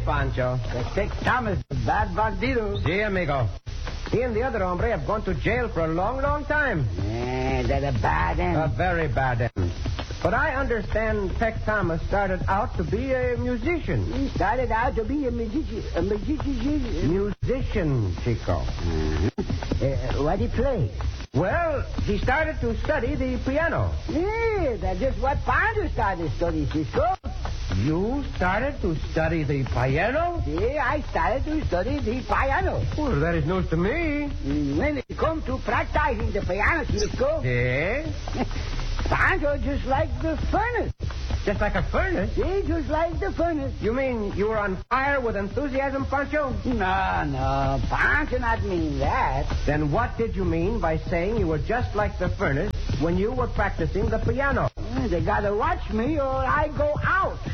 Pancho. The Tex Thomas, the bad bandido. Si, amigo. He and the other hombre have gone to jail for a long, long time. They're a bad end. A very bad end. But I understand Tex Thomas started out to be a musician. He started out to be a musician. Musician, Chico. What he play? Well, he started to study the piano. Yeah, that's just what Pancho started studying, Cisco. You started to study the piano? Yeah, I started to study the piano. Well, that is news to me. When it comes to practicing the piano, Cisco, Yes? Pancho just like the furnace. Just like a furnace? Yeah, just like the furnace. You mean you were on fire with enthusiasm, Pancho? No, Pancho not mean that. Then what did you mean by saying you were just like the furnace when you were practicing the piano? They gotta watch me or I go out.